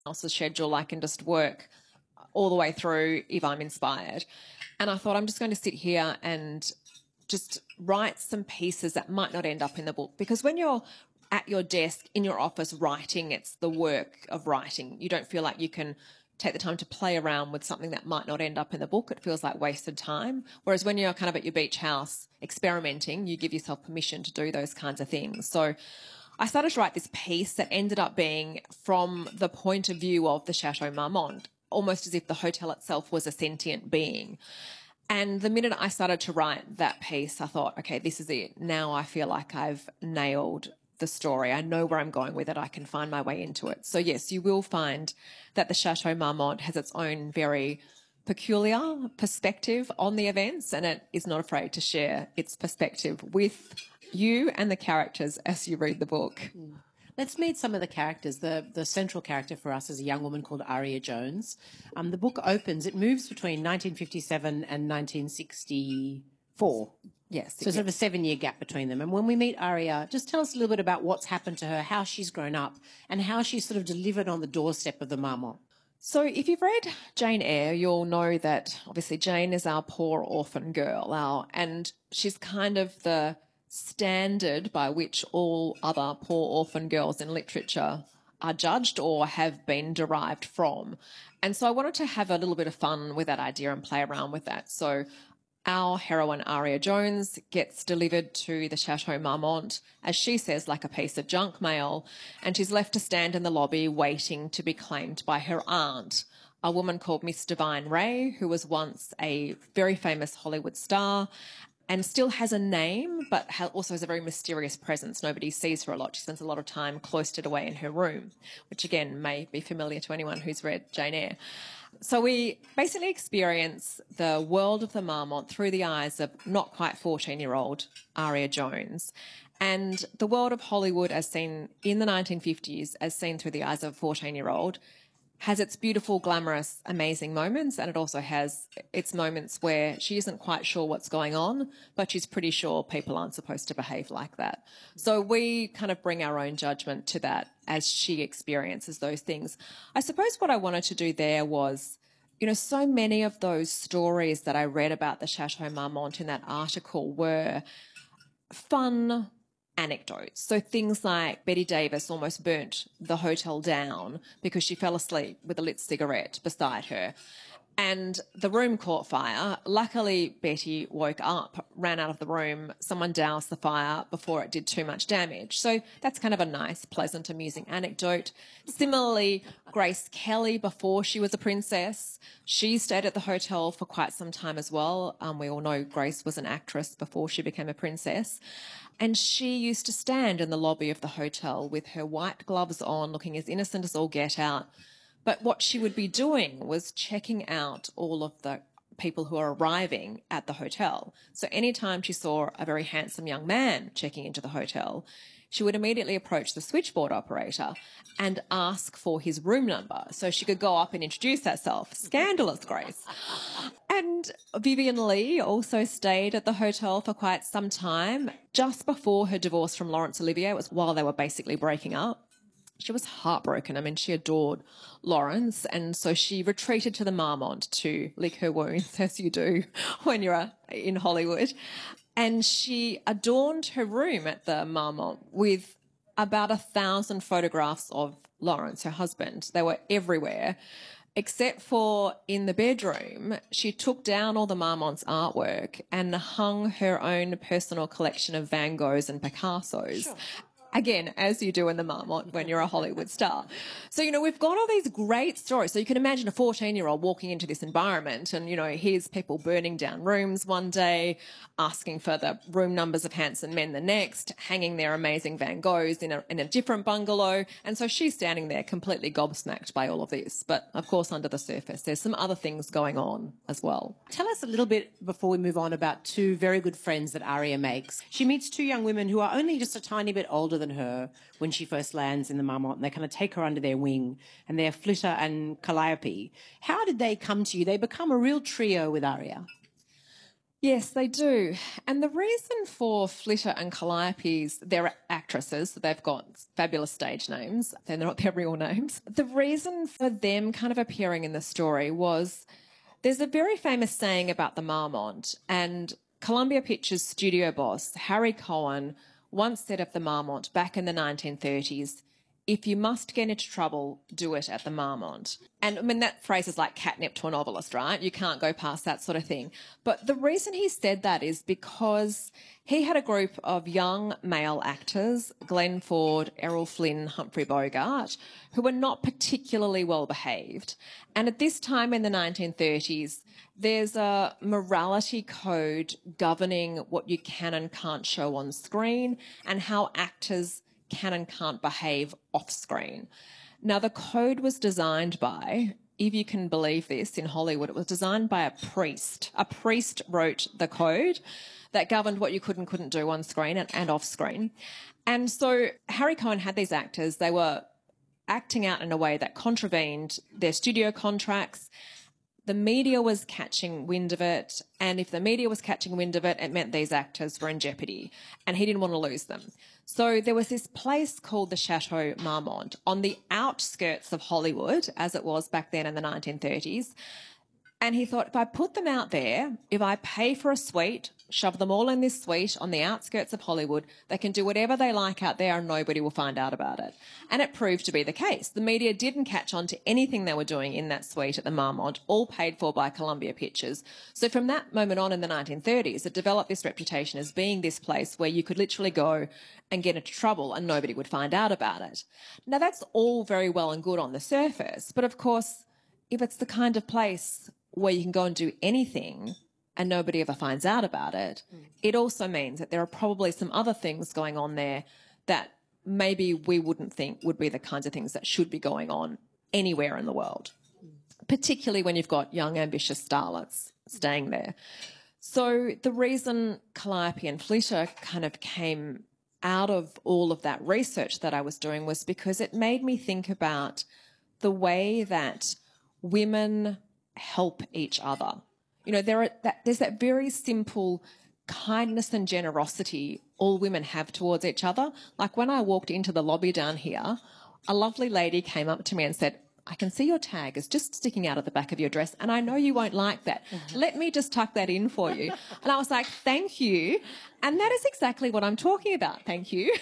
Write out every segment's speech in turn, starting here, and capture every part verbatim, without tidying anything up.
else's schedule. I can just work all the way through if I'm inspired. And I thought I'm just going to sit here and just write some pieces that might not end up in the book. Because when you're at your desk in your office writing, it's the work of writing. You don't feel like you can take the time to play around with something that might not end up in the book. It feels like wasted time. Whereas when you're kind of at your beach house experimenting, you give yourself permission to do those kinds of things. So I started to write this piece that ended up being from the point of view of the Chateau Marmont, almost as if the hotel itself was a sentient being. And the minute I started to write that piece, I thought, okay, this is it. Now I feel like I've nailed the story. I know where I'm going with it. I can find my way into it. So yes, you will find that the Chateau Marmont has its own very peculiar perspective on the events, and it is not afraid to share its perspective with you and the characters as you read the book. Mm. Let's meet some of the characters. The the central character for us is a young woman called Aria Jones. Um, the book opens, it moves between nineteen fifty-seven and nineteen sixty-four. Yes. So sort of a seven-year gap between them. And when we meet Aria, just tell us a little bit about what's happened to her, how she's grown up, and how she's sort of delivered on the doorstep of the Marmont. So if you've read Jane Eyre, you'll know that obviously Jane is our poor orphan girl, our, and she's kind of the standard by which all other poor orphan girls in literature are judged or have been derived from. And so I wanted to have a little bit of fun with that idea and play around with that. So our heroine, Aria Jones, gets delivered to the Chateau Marmont, as she says, like a piece of junk mail, and she's left to stand in the lobby waiting to be claimed by her aunt, a woman called Miss Divine Ray, who was once a very famous Hollywood star and still has a name, but also has a very mysterious presence. Nobody sees her a lot. She spends a lot of time cloistered away in her room, which, again, may be familiar to anyone who's read Jane Eyre. So we basically experience the world of the Marmont through the eyes of not quite fourteen-year-old Aria Jones, and the world of Hollywood as seen in the nineteen fifties, as seen through the eyes of a fourteen-year-old, has its beautiful, glamorous, amazing moments, and it also has its moments where she isn't quite sure what's going on, but she's pretty sure people aren't supposed to behave like that. So we kind of bring our own judgment to that as she experiences those things. I suppose what I wanted to do there was, you know, so many of those stories that I read about the Chateau Marmont in that article were fun anecdotes. So things like Betty Davis almost burnt the hotel down because she fell asleep with a lit cigarette beside her. And the room caught fire. Luckily, Betty woke up, ran out of the room. Someone doused the fire before it did too much damage. So that's kind of a nice, pleasant, amusing anecdote. Similarly, Grace Kelly, before she was a princess, she stayed at the hotel for quite some time as well. Um, we all know Grace was an actress before she became a princess. And she used to stand in the lobby of the hotel with her white gloves on, looking as innocent as all get out. But what she would be doing was checking out all of the people who are arriving at the hotel. So anytime she saw a very handsome young man checking into the hotel, she would immediately approach the switchboard operator and ask for his room number so she could go up and introduce herself. Scandalous, Grace. And Vivian Leigh also stayed at the hotel for quite some time. Just before her divorce from Laurence Olivier, it was while they were basically breaking up. She was heartbroken. I mean, she adored Laurence, and so she retreated to the Marmont to lick her wounds, as you do when you're in Hollywood. And she adorned her room at the Marmont with about a thousand photographs of Laurence, her husband. They were everywhere, except for in the bedroom. She took down all the Marmont's artwork and hung her own personal collection of Van Goghs and Picassos. Sure. Again, as you do in the Marmont when you're a Hollywood star. So, you know, we've got all these great stories. So you can imagine a fourteen-year-old walking into this environment and, you know, here's people burning down rooms one day, asking for the room numbers of handsome men the next, hanging their amazing Van Goghs in a, in a different bungalow. And so she's standing there completely gobsmacked by all of this. But, of course, under the surface, there's some other things going on as well. Tell us a little bit, before we move on, about two very good friends that Aria makes. She meets two young women who are only just a tiny bit older than her when she first lands in the Marmont, and they kind of take her under their wing, and they're Flitter and Calliope. How did they come to you? They become a real trio with Aria. Yes, they do. And the reason for Flitter and Calliope's, they're actresses, so they've got fabulous stage names. They're not their real names. The reason for them kind of appearing in the story was there's a very famous saying about the Marmont, and Columbia Pictures studio boss Harry Cohen once said of the Marmont back in the nineteen thirties, if you must get into trouble, do it at the Marmont. And I mean, that phrase is like catnip to a novelist, right? You can't go past that sort of thing. But the reason he said that is because he had a group of young male actors, Glenn Ford, Errol Flynn, Humphrey Bogart, who were not particularly well behaved. And at this time in the nineteen thirties, there's a morality code governing what you can and can't show on screen and how actors can and can't behave off screen. Now, the code was designed by, if you can believe this, in Hollywood, it was designed by a priest. A priest wrote the code that governed what you could and couldn't do on screen and, and off screen. And so Harry Cohen had these actors. They were acting out in a way that contravened their studio contracts. The media was catching wind of it, and if the media was catching wind of it, it meant these actors were in jeopardy, and he didn't want to lose them. So there was this place called the Chateau Marmont on the outskirts of Hollywood, as it was back then in the nineteen thirties, and he thought, if I put them out there, if I pay for a suite, shove them all in this suite on the outskirts of Hollywood, they can do whatever they like out there and nobody will find out about it. And it proved to be the case. The media didn't catch on to anything they were doing in that suite at the Marmont, all paid for by Columbia Pictures. So from that moment on in the nineteen thirties, it developed this reputation as being this place where you could literally go and get into trouble and nobody would find out about it. Now, that's all very well and good on the surface, but of course, if it's the kind of place where you can go and do anything and nobody ever finds out about it, mm. it also means that there are probably some other things going on there that maybe we wouldn't think would be the kinds of things that should be going on anywhere in the world, mm. particularly when you've got young, ambitious starlets staying there. So the reason Calliope and Flitter kind of came out of all of that research that I was doing was because it made me think about the way that women help each other. You know, there are that, there's that very simple kindness and generosity all women have towards each other. Like when I walked into the lobby down here, a lovely lady came up to me and said, I can see your tag is just sticking out of the back of your dress and I know you won't like that. Let me just tuck that in for you. And I was like, thank you. And that is exactly what I'm talking about. Thank you.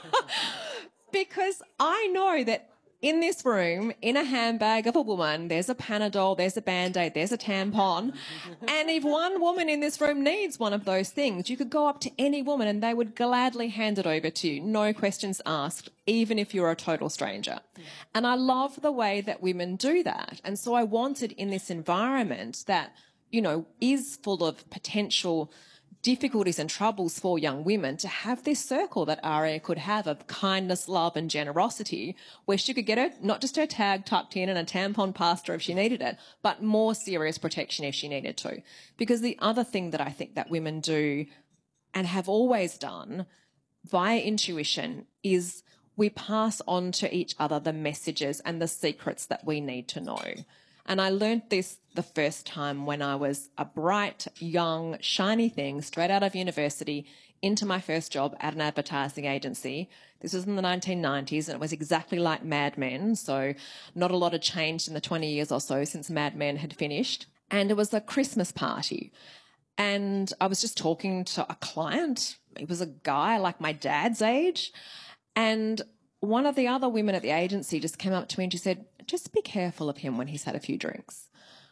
Because I know that in this room, in a handbag of a woman, there's a Panadol, there's a Band-Aid, there's a tampon. And if one woman in this room needs one of those things, you could go up to any woman and they would gladly hand it over to you, no questions asked, even if you're a total stranger. And I love the way that women do that. And so I wanted in this environment that, you know, is full of potential difficulties and troubles for young women to have this circle that Aria could have of kindness, love and generosity where she could get her, not just her tag tucked in and a tampon past her if she needed it, but more serious protection if she needed to. Because the other thing that I think that women do and have always done via intuition is we pass on to each other the messages and the secrets that we need to know. And I learnt this the first time when I was a bright, young, shiny thing straight out of university into my first job at an advertising agency. This was in the nineteen nineties and it was exactly like Mad Men, so not a lot had changed in the twenty years or so since Mad Men had finished. And it was a Christmas party. And I was just talking to a client. He was a guy like my dad's age. And one of the other women at the agency just came up to me and she said, just be careful of him when he's had a few drinks.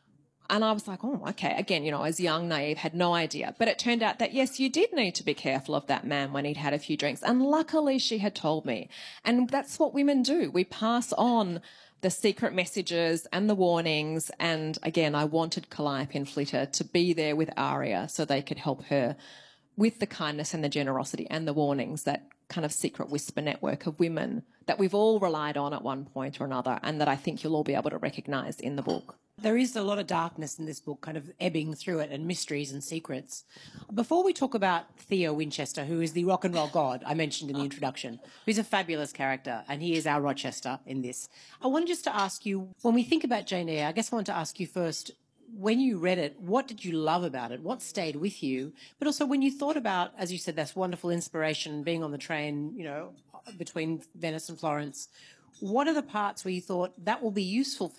And I was like, oh, okay. Again, you know, I was young, naive, had no idea. But it turned out that, yes, you did need to be careful of that man when he'd had a few drinks. And luckily she had told me. And that's what women do. We pass on the secret messages and the warnings. And again, I wanted Calliope and Flitter to be there with Aria so they could help her with the kindness and the generosity and the warnings, that kind of secret whisper network of women that we've all relied on at one point or another and that I think you'll all be able to recognise in the book. There is a lot of darkness in this book, kind of ebbing through it, and mysteries and secrets. Before we talk about Theo Winchester, who is the rock and roll god I mentioned in the introduction, who's a fabulous character, and he is our Rochester in this, I wanted just to ask you, when we think about Jane Eyre, I guess I want to ask you first, when you read it, what did you love about it? What stayed with you? But also when you thought about, as you said, this wonderful inspiration, being on the train, you know, between Venice and Florence, what are the parts where you thought that will be useful for